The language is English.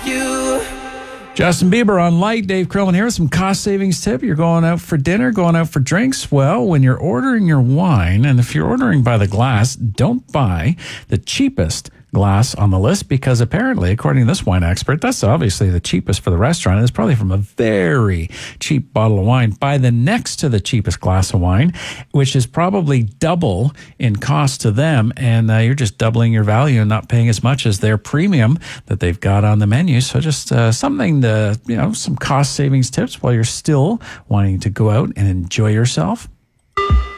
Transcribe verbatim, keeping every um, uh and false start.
you. Justin Bieber on Light. Dave Crowman here with some cost savings tip. You're going out for dinner, going out for drinks. Well, when you're ordering your wine, and if you're ordering by the glass, don't buy the cheapest glass on the list, because apparently, according to this wine expert, that's obviously the cheapest for the restaurant. It's probably from a very cheap bottle of wine. Buy the next to the cheapest glass of wine, which is probably double in cost to them, and uh, you're just doubling your value and not paying as much as their premium that they've got on the menu. So just uh, something to, you know, some cost savings tips while you're still wanting to go out and enjoy yourself.